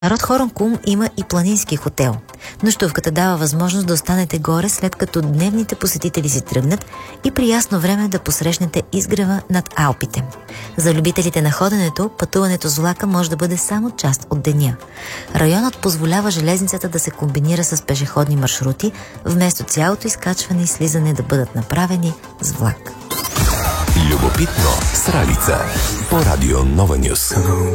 Род Хоронкум има и планински хотел. Нощувката дава възможност да останете горе, след като дневните посетители си тръгнат и при ясно време да посрещнете изгрева над Алпите. За любителите на ходенето, пътуването с влака може да бъде само част от деня. Районът позволява железницата да се комбинира с пешеходни маршрути, вместо цялото изкачване и слизане да бъдат направени с влак. Любопитно с Ралица по радио Нова Нюс.